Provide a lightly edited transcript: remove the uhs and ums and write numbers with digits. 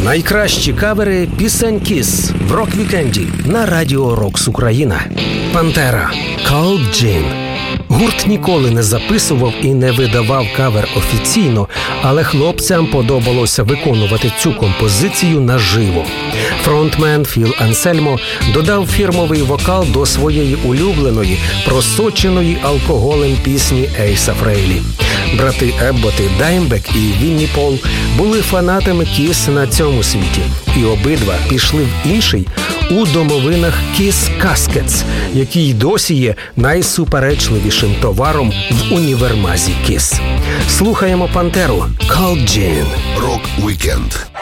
Найкращі кавери пісень Kiss в рок-вікенді на Радіо Рокс Україна. Пантера «Cold Gin». Гурт ніколи не записував і не видавав кавер офіційно, але хлопцям подобалося виконувати цю композицію наживо. Фронтмен Філ Ансельмо додав фірмовий вокал до своєї улюбленої, просоченої алкоголем пісні Ейса Фрейлі. Брати Ебботи Даймбек і Вінні Пол були фанатами Kiss на цьому світі, і обидва пішли в інший у домовинах Kiss Caskets, який досі є найсуперечливішим товаром в універмазі Kiss. Слухаємо Пантеру «Cold Gin». Рок-вікенд.